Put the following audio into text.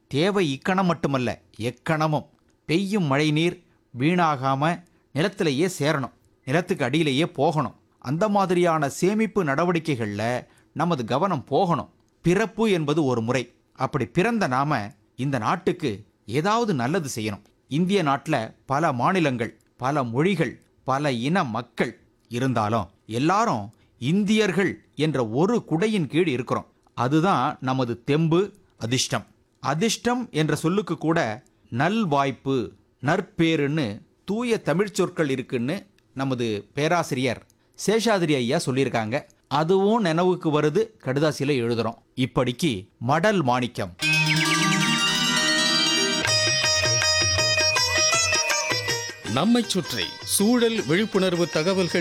தேவை இக்கணம் மட்டுமல்ல, எக்கணமும். பெய்யும் மழை நீர் வீணாகாம நிலத்திலேயே சேரணும், நிலத்துக்கு அடியிலேயே போகணும். அந்த மாதிரியான சேமிப்பு நடவடிக்கைகளில் நமது கவனம் போகணும். பிறப்பு என்பது ஒரு முறை. அப்படி பிறந்த நாம இந்த நாட்டுக்கு ஏதாவது நல்லது செய்யணும். இந்திய நாட்டில் பல மாநிலங்கள், பல மொழிகள், பல இன மக்கள் இருந்தாலும் எல்லாரும் இந்தியர்கள் என்ற ஒரு குடையின் கீழ் இருக்கிறோம். அதுதான் நமது தெம்பு, அதிர்ஷ்டம். அதிர்ஷ்டம் என்ற சொல்லுக்கு கூட நல்வாய்ப்பு, நற்பேருன்னு தூய தமிழ் சொற்கள் இருக்குன்னு நமது பேராசிரியர் சேஷாதிரி ஐயா சொல்லியிருக்காங்க. அதுவும் நினைவுக்கு வருது, கடுதாசியில எழுதுறோம். இப்படிக்கு மடல் மாணிக்கம். நம்மைச் சுற்றி சூழல் விழிப்புணர்வு தகவல்கள்